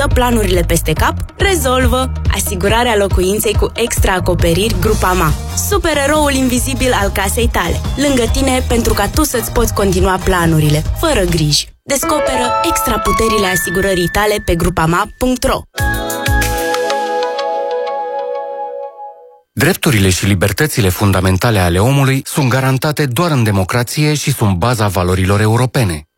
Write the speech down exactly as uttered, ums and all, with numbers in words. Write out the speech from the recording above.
dă planurile peste cap, rezolvă asigurarea locuinței cu extra acoperiri Grupama. Supereroul invizibil al casei tale, lângă tine pentru ca tu să-ți poți continua planurile, fără griji. Descoperă extra puterile asigurării tale pe grupama punct ro. Drepturile și libertățile fundamentale ale omului sunt garantate doar în democrație și sunt baza valorilor europene.